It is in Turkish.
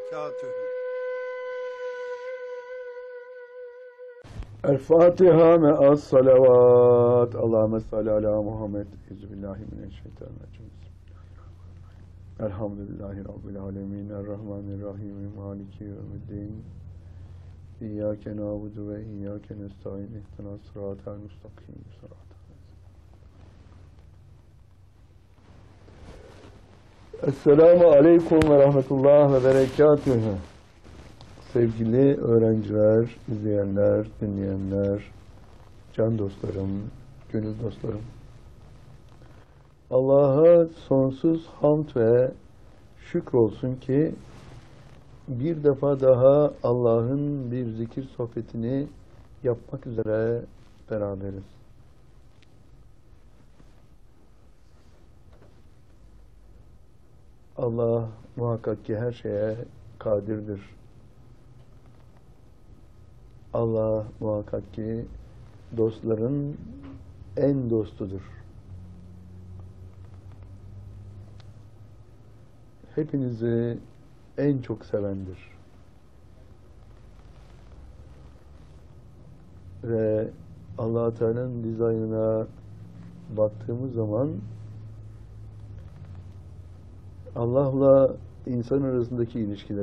وبركاته. الفاتحة مع الصلوات. اللهم صل على محمد. أعوذ بالله من الشيطان الرجيم. الحمد لله رب العالمين الرحمن الرحيم مالك يوم الدين إياك نعبد وإياك نستعين اهدنا الصراط المستقيم صراط. Esselamu Aleyküm ve Rahmetullah ve Berekatühü. Sevgili öğrenciler, izleyenler, dinleyenler, can dostlarım, gönül dostlarım. Allah'a sonsuz hamd ve şükür olsun ki bir defa daha Allah'ın bir zikir sohbetini yapmak üzere beraberiz. Allah muhakkak ki her şeye kadirdir. Allah muhakkak ki dostların en dostudur. Hepinizi en çok sevendir. Ve Allah Teala'nın dizaynına baktığımız zaman Allah'la insan arasındaki ilişkiler